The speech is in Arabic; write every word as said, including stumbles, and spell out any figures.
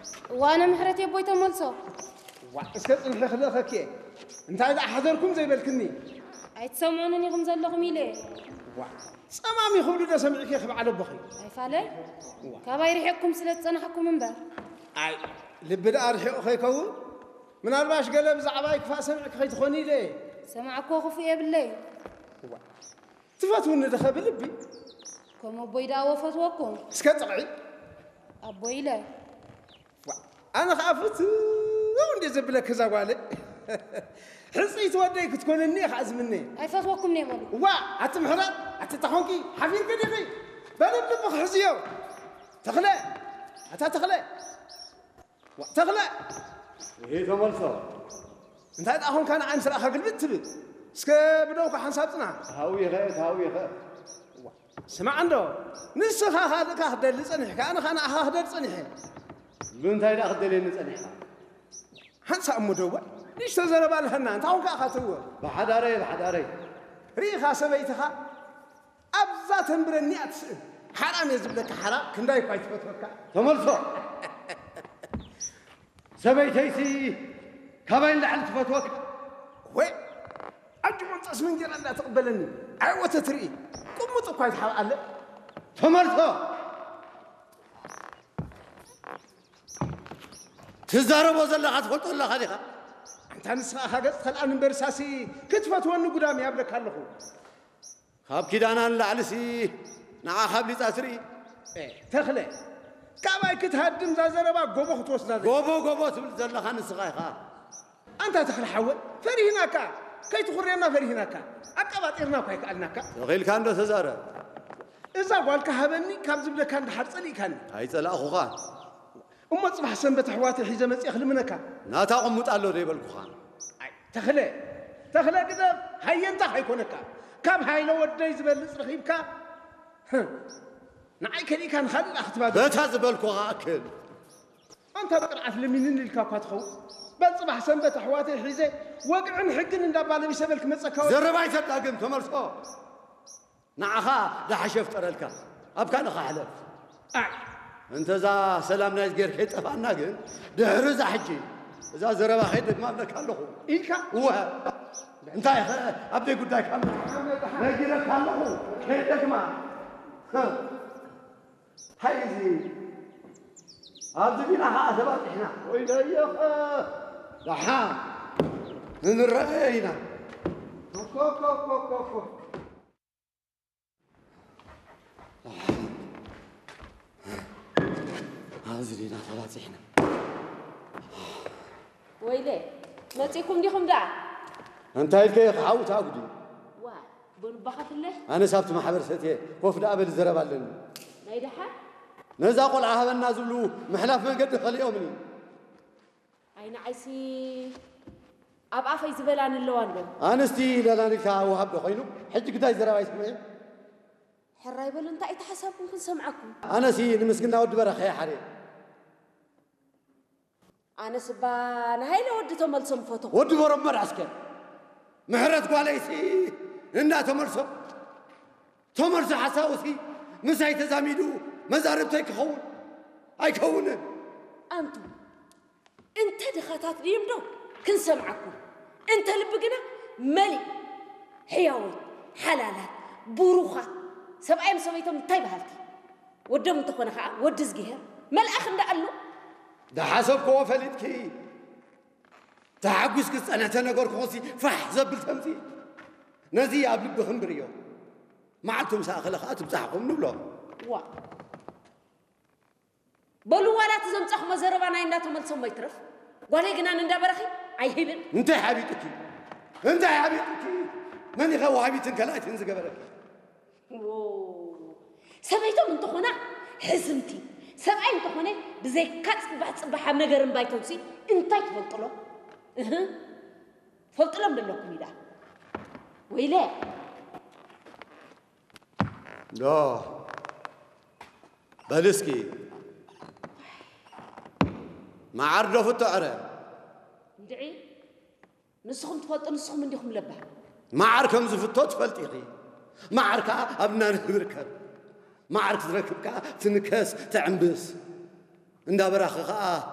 وانا محرتي ابوي تملصو اسكت نحن خليها كي انت عايز احضركم زي بالكني اي تسمعونني غم زلكم يلي سمامي خبلو ده سمعك يا خب على بخي اي فالي كابا يريحكم سلت صنحكم منبر اي لبدا ارحق خي كون من ارباش قلب زعبايك فاسمعك خي تخوني ليه سمعك وخفيه بالليل تفاتون دخل بلبي كم ابوي دا وفتوكم اسكت طلعي ابوي لا انا خافت وندي زبلك كذا والي حصيت وديك تكون اني خاز مني اي فتوكم ني مالو وا اتمحرات اتطحونكي حفير كدي بلب لب خزيو تخلى اتا تخلى تخلى هي تملصو انت هون كان عن سرا قلبت تبي اسك بدوك حنسابتنا هاوي غير هاوي غير سمع عنده نسخه هذا كهدل صنيح انا خانا ههدل صنيح لون تايدا خدلي نصنيح حنسا مدوب ليش تزرب لهنا انت هون كاخاتو بحداري بحداري ريخا سبيتها ابزا تنبرني اتسال حرام يزبلك حرام كنداي كاي تفتوكا تملصو سبيتيسي كباين لعل تفتوك وي اجمن تصمن جرا لا تقبلني عوته تري قمت كاي تحال تملصو تزاربو زلخ تفطو الله خليخه انت نسخه خاغت خلان برساسي كتفت ون قدام يابلك خلخو خاب كيدانا لعلسي نعا خاب لي تاسري ايه تخله كاباي كتهدم زازربا غوبو توسنا غوبو غوبو تبل زلخ نسخه خا انت تخل حول فريناكا كي تخرينا فريناكا اقباطيرنا كاي قالناكا غيل كان دو تزاره اذا قالك هبني كاب زبلك كان حرصلي كان هاي صلا اخوخا أما تصبح سنبت حواتي حيزة مسيخ لمنكا ناتا قمت قالو ريبل كخان تخلي تخلي كده هاي انت حيكونكا كم هاي لو ودي زبل رخيبكا نعي كلي كان خلي الاختباد بتا زبل كخا اكل انت بقرعت لمنين الكاكا تخو بتصبح سنبت حواتي حيزة وقعن حقن اندابالي بسبلك مصكا زرباي تطاقم تمرسو نعخا دا حشفت رلكا ابكان خا حلف اي انت ذا سلام ناس غير كي طفانا كن دهرز حجي اذا زربا خيدك ما بدك خلخو ايكا هو انت يا ابدي قداك كامل نجيرك خلخو خيدك ما هايزي هذا بينا ها ثبات احنا وين يا اخ لحام من الرأينا كوكو كوكو كوكو هازلينا ثلاث احنا ويلي ماتيكم ديكم دع انت هيك حاو تاغدي وا بن بخت له انا سابت محبر ستي وفد ابل زربالن نايدحا نزا قول عهبنا زبلو محلاف من قد خليومني عين عيسي اب افاي زبلان اللوان انستي للانيكا وهب خينو حج كداي زرباي سمعي حراي بل انت اي تحسبكم كنسمعكم انا سي مسكنا ود برخ يا حري انا سبان هاي لو ود تملسم فوتو ود برمر عسكر محرت قاليسي اندا تمرسو تمرس حساوسي مساي تزاميدو مزاربتك خون اي كون انتم انت دخاتات ديمدو كنسمعكم انت لبقنا ملي حياوي حلالات بروخات سبعي مسويتهم تاي بهالتي ودم تخونه خا ود زغير ملأخ اندقلو ده حسب كو فلتكي تعقس كس انا تنغور كوسي فح زبل تمسي نزي ابل بخمبريو معلتم ساخلخات بصحكم نبلو وا بلو ولا تزمصخ مزربانا انداتو ملسم بيترف غالي غنان اندبرخي ايهبن انت حبيبتك انت حبيبتك من يخو حبيبتك كلايت انزغبرك و سبيتم انت خونا حزمتي سبعي انت خونا بزي كات صبح صبح نغيرن بايتوسي انتي تفلطلو اه فلطلم دلكم يدا ويلا لا بلسكي ما عرضوا في التعرى ندعي نسخم تفلط نسخم عندكم لبه ما عركم زفتوت فلطيقي ما عركا ابنا نبركب ما عرك تركبك تنكس تعنبس اندا براخ